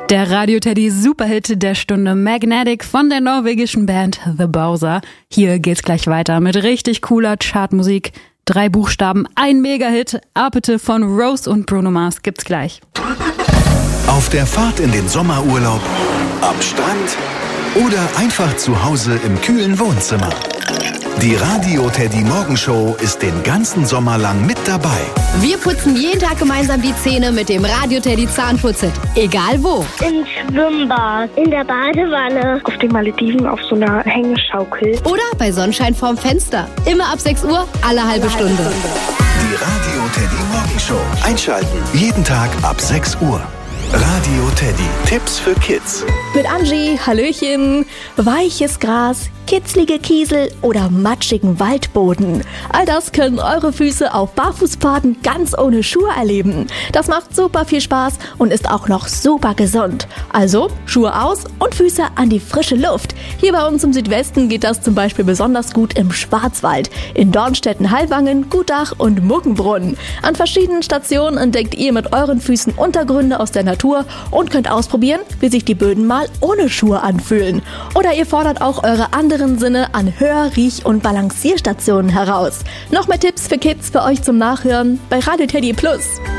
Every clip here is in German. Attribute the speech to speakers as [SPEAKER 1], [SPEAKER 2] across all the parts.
[SPEAKER 1] Der Radio Teddy Superhit der Stunde Magnetic von der norwegischen Band The Bowser. Hier geht's gleich weiter mit richtig cooler Chartmusik. 3 Buchstaben, ein Megahit. Apete von Rose und Bruno Mars gibt's gleich.
[SPEAKER 2] Auf der Fahrt in den Sommerurlaub, am Strand oder einfach zu Hause im kühlen Wohnzimmer. Die Radio Teddy Morgenshow ist den ganzen Sommer lang mit dabei.
[SPEAKER 3] Wir putzen jeden Tag gemeinsam die Zähne mit dem Radio Teddy Zahnputzit. Egal wo.
[SPEAKER 4] Im Schwimmbad, in der Badewanne, auf den Malediven auf so einer Hängeschaukel.
[SPEAKER 3] Oder bei Sonnenschein vorm Fenster. Immer ab 6 Uhr, alle halbe Stunde.
[SPEAKER 2] Die Radio Teddy Morgenshow. Einschalten. Jeden Tag ab 6 Uhr. Radio Teddy. Tipps für Kids.
[SPEAKER 5] Mit Angie, Hallöchen. Weiches Gras, kitzlige Kiesel oder matschigen Waldboden. All das können eure Füße auf Barfußpfaden ganz ohne Schuhe erleben. Das macht super viel Spaß und ist auch noch super gesund. Also Schuhe aus und Füße an die frische Luft. Hier bei uns im Südwesten geht das zum Beispiel besonders gut im Schwarzwald, in Dornstetten-Hallwangen, Gutach und Muggenbrunn. An verschiedenen Stationen entdeckt ihr mit euren Füßen Untergründe aus der Natur und könnt ausprobieren, wie sich die Böden mal ohne Schuhe anfühlen. Oder ihr fordert auch eure anderen Sinne an Hör-, Riech- und Balancierstationen heraus. Noch mehr Tipps für Kids für euch zum Nachhören bei Radio Teddy Plus.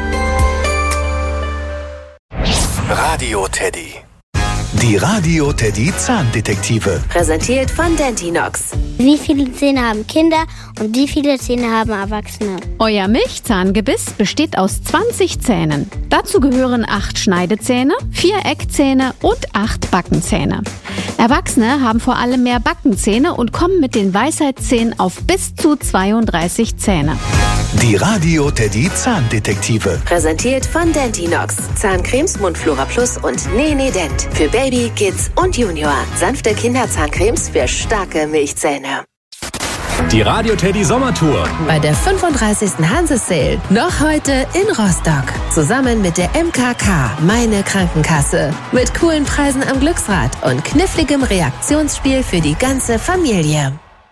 [SPEAKER 2] Radio Teddy. Die Radio Teddy Zahndetektive.
[SPEAKER 6] Präsentiert von Dentinox.
[SPEAKER 7] Wie viele Zähne haben Kinder und wie viele Zähne haben Erwachsene?
[SPEAKER 8] Euer Milchzahngebiss besteht aus 20 Zähnen. Dazu gehören 8 Schneidezähne, 4 Eckzähne und 8 Backenzähne. Erwachsene haben vor allem mehr Backenzähne und kommen mit den Weisheitszähnen auf bis zu 32 Zähne.
[SPEAKER 2] Die Radio Teddy Zahndetektive.
[SPEAKER 6] Präsentiert von Dentinox. Zahncremes Mundflora Plus und Nene Dent. Für Baby, Kids und Junior. Sanfte Kinderzahncremes für starke Milchzähne.
[SPEAKER 9] Die Radio Teddy Sommertour.
[SPEAKER 6] Bei der 35. Hanse-Sale. Noch heute in Rostock. Zusammen mit der MKK, meine Krankenkasse. Mit coolen Preisen am Glücksrad und kniffligem Reaktionsspiel für die ganze Familie.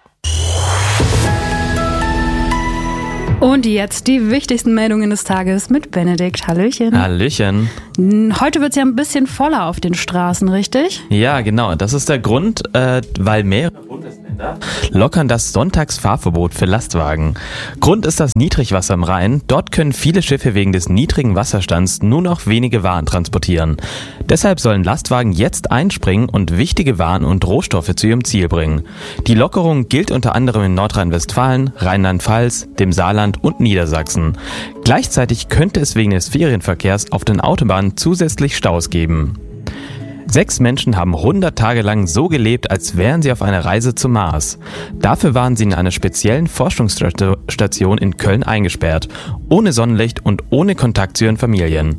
[SPEAKER 1] Und jetzt die wichtigsten Meldungen des Tages mit Benedikt. Hallöchen.
[SPEAKER 10] Hallöchen.
[SPEAKER 1] Heute wird es ja ein bisschen voller auf den Straßen, richtig?
[SPEAKER 10] Ja, genau. Das ist der Grund, weil mehrere Bundesländer lockern das Sonntagsfahrverbot für Lastwagen. Grund ist das Niedrigwasser im Rhein. Dort können viele Schiffe wegen des niedrigen Wasserstands nur noch wenige Waren transportieren. Deshalb sollen Lastwagen jetzt einspringen und wichtige Waren und Rohstoffe zu ihrem Ziel bringen. Die Lockerung gilt unter anderem in Nordrhein-Westfalen, Rheinland-Pfalz, dem Saarland und Niedersachsen. Gleichzeitig könnte es wegen des Ferienverkehrs auf den Autobahnen zusätzlich Staus geben. 6 Menschen haben 100 Tage lang so gelebt, als wären sie auf einer Reise zum Mars. Dafür waren sie in einer speziellen Forschungsstation in Köln eingesperrt, ohne Sonnenlicht und ohne Kontakt zu ihren Familien.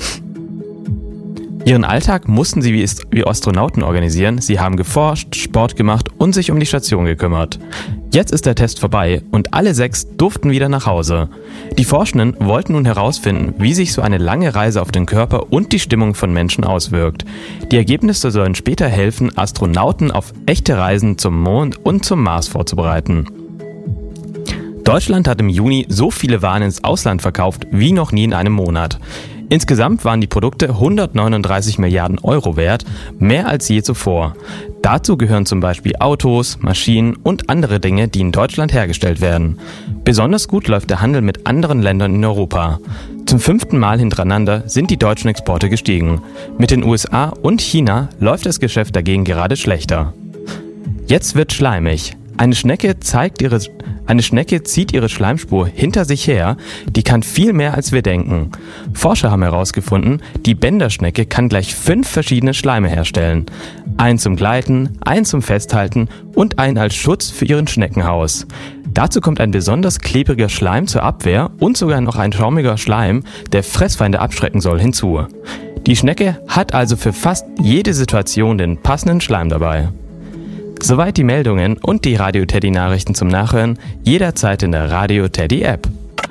[SPEAKER 10] Ihren Alltag mussten sie wie Astronauten organisieren. Sie haben geforscht, Sport gemacht und sich um die Station gekümmert. Jetzt ist der Test vorbei und alle 6 durften wieder nach Hause. Die Forschenden wollten nun herausfinden, wie sich so eine lange Reise auf den Körper und die Stimmung von Menschen auswirkt. Die Ergebnisse sollen später helfen, Astronauten auf echte Reisen zum Mond und zum Mars vorzubereiten. Deutschland hat im Juni so viele Waren ins Ausland verkauft wie noch nie in einem Monat. Insgesamt waren die Produkte 139 Milliarden Euro wert, mehr als je zuvor. Dazu gehören zum Beispiel Autos, Maschinen und andere Dinge, die in Deutschland hergestellt werden. Besonders gut läuft der Handel mit anderen Ländern in Europa. Zum 5. Mal hintereinander sind die deutschen Exporte gestiegen. Mit den USA und China läuft das Geschäft dagegen gerade schlechter. Jetzt wird schleimig. Eine Schnecke zieht ihre Schleimspur hinter sich her, die kann viel mehr als wir denken. Forscher haben herausgefunden, die Bänderschnecke kann gleich 5 verschiedene Schleime herstellen. Einen zum Gleiten, einen zum Festhalten und einen als Schutz für ihren Schneckenhaus. Dazu kommt ein besonders klebriger Schleim zur Abwehr und sogar noch ein schaumiger Schleim, der Fressfeinde abschrecken soll, hinzu. Die Schnecke hat also für fast jede Situation den passenden Schleim dabei. Soweit die Meldungen und die Radio Teddy Nachrichten zum Nachhören, jederzeit in der Radio Teddy App.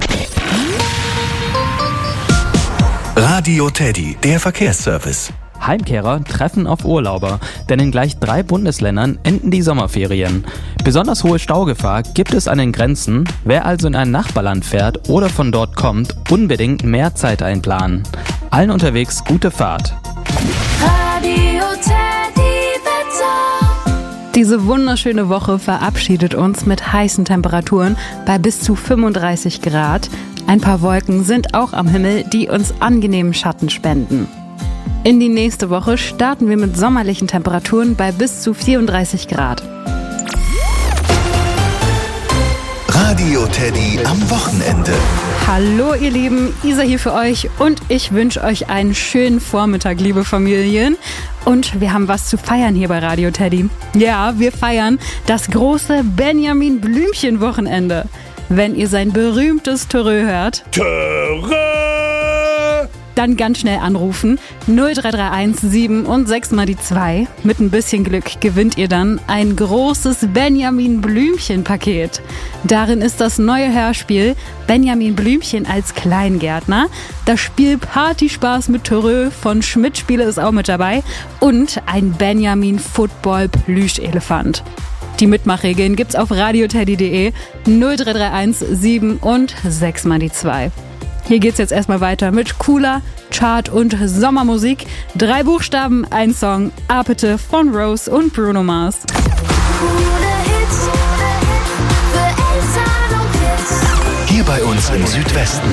[SPEAKER 2] Radio Teddy, der Verkehrsservice.
[SPEAKER 11] Heimkehrer treffen auf Urlauber, denn in gleich 3 Bundesländern enden die Sommerferien. Besonders hohe Staugefahr gibt es an den Grenzen. Wer also in ein Nachbarland fährt oder von dort kommt, unbedingt mehr Zeit einplanen. Allen unterwegs gute Fahrt.
[SPEAKER 1] Diese wunderschöne Woche verabschiedet uns mit heißen Temperaturen bei bis zu 35 Grad. Ein paar Wolken sind auch am Himmel, die uns angenehmen Schatten spenden. In die nächste Woche starten wir mit sommerlichen Temperaturen bei bis zu 34 Grad.
[SPEAKER 2] Radio Teddy am Wochenende.
[SPEAKER 1] Hallo ihr Lieben, Isa hier für euch und ich wünsche euch einen schönen Vormittag, liebe Familien. Und wir haben was zu feiern hier bei Radio Teddy. Ja, wir feiern das große Benjamin Blümchen-Wochenende. Wenn ihr sein berühmtes Törö hört, dann ganz schnell anrufen. 0331 7 und 6 mal die 2. Mit ein bisschen Glück gewinnt ihr dann ein großes Benjamin Blümchen-Paket. Darin ist das neue Hörspiel Benjamin Blümchen als Kleingärtner. Das Spiel Partyspaß mit Törö von Schmidt-Spiele ist auch mit dabei. Und ein Benjamin Football Plüschelefant. Die Mitmachregeln gibt's auf radioteddy.de 0331 7 und 6 mal die 2. Hier geht's jetzt erstmal weiter mit cooler Chart- und Sommermusik. 3 Buchstaben, ein Song, Apete von Rose und Bruno Mars.
[SPEAKER 2] Hier bei uns im Südwesten.